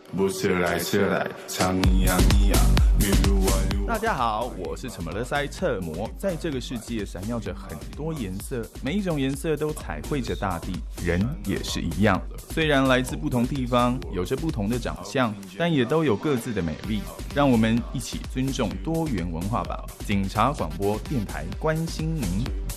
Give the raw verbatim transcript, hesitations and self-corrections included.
大家好，我是陈乐塞侧魔，在这个世界闪耀着很多颜色，每一种颜色都彩绘着大地，人也是一样。虽然来自不同地方，有着不同的长相，但也都有各自的美丽。让我们一起尊重多元文化吧。警察广播电台关心您。